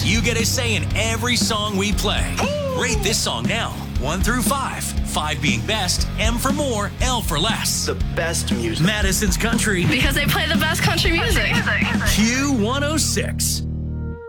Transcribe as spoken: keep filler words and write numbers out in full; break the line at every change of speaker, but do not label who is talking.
you get a say in every song we play. Woo! Rate this song now, one through five. Five being best, M for more, L for less.
The best music.
Madison's Country.
Because they play the best country music.
Q one oh six.